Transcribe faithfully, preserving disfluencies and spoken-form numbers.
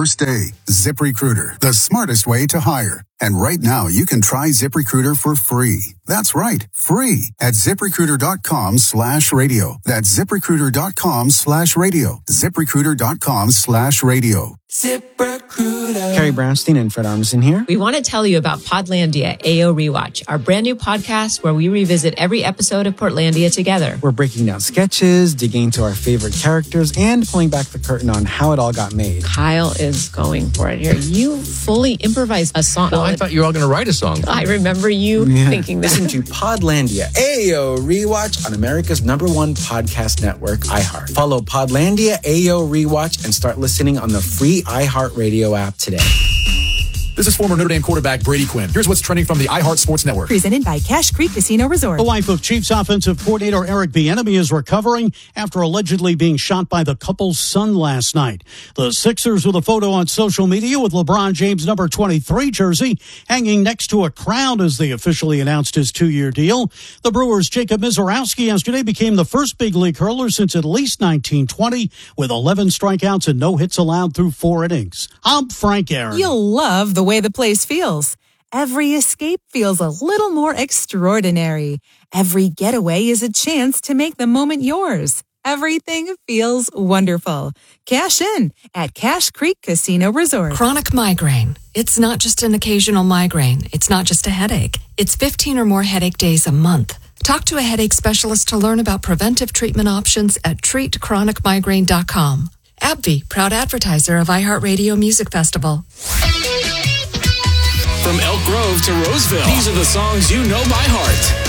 first day. ZipRecruiter, the smartest way to hire. And right now, you can try ZipRecruiter for free. That's right, free at ZipRecruiter.com slash radio. That's ZipRecruiter.com slash radio. ZipRecruiter.com slash radio. ZipRecruiter. Carrie Brownstein and Fred Armisen here. We want to tell you about Podlandia A O Rewatch, our brand new podcast where we revisit every episode of Portlandia together. We're breaking down sketches, digging into our favorite characters, and pulling back the curtain on how it all got made. Kyle is going for it here. You fully improvised a song. Well, I thought you were all going to write a song. I remember you yeah. thinking that. Listen to Podlandia A O Rewatch on America's number one podcast network, iHeart. Follow Podlandia A O Rewatch and start listening on the free iHeartRadio app today. This is former Notre Dame quarterback Brady Quinn. Here's what's trending from the iHeart Sports Network. Presented by Cache Creek Casino Resort. The wife of Chiefs offensive coordinator Eric Bieniemy is recovering after allegedly being shot by the couple's son last night. The Sixers with a photo on social media with LeBron James' number twenty-three jersey hanging next to a crowd as they officially announced his two-year deal. The Brewers' Jacob Mizorowski yesterday became the first big league hurler since at least nineteen twenty with eleven strikeouts and no hits allowed through four innings. I'm Frank Aaron. You'll love the way the place feels. Every escape feels a little more extraordinary. Every getaway is a chance to make the moment yours. Everything feels wonderful. Cash in at Cache Creek Casino Resort. Chronic migraine. It's not just an occasional migraine. It's not just a headache. It's fifteen or more headache days a month. Talk to a headache specialist to learn about preventive treatment options at treat chronic migraine dot com. AbbVie, proud advertiser of iHeartRadio Music Festival. From Elk Grove to Roseville, these are the songs you know by heart.